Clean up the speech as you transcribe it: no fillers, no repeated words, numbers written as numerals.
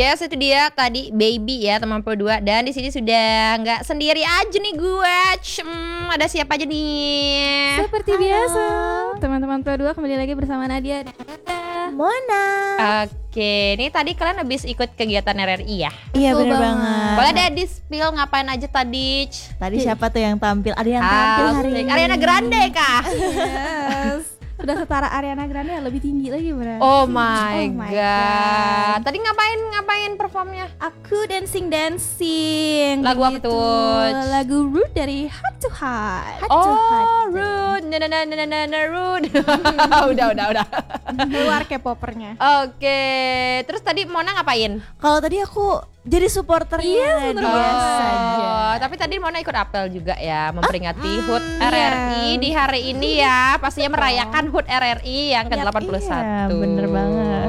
Yes, itu dia tadi Baby ya teman Pro 2. Dan di sini sudah nggak sendiri aja nih gue. Ada siapa aja nih? Seperti biasa, teman-teman Pro 2 kembali lagi bersama Nadia dan Mona. Oke, ini tadi kalian habis ikut kegiatan RRI ya? Iya Betul bener banget. banget. Boleh deh di-spill ngapain aja tadi? Tadi siapa tuh yang tampil? Ada yang tampil hari Asik. ini. Ariana Grande kah? Yes. Sudah setara Ariana Grande, lebih tinggi lagi bener. Oh my Oh my god. Tadi ngapain performnya? Aku dancing Lagu apa begitu. tuh? Lagu Rude dari Heart to Heart. Oh, Rude. Rude. Udah. Keluar K-popernya. Oke. Terus tadi Mona ngapain? Kalau tadi aku jadi supporternya bener dia banget. saja. Tapi tadi Mona ikut apel juga ya, memperingati HUT iya. RRI di hari ini ya. Pastinya merayakan HUT RRI yang ke-81. Iya, bener banget.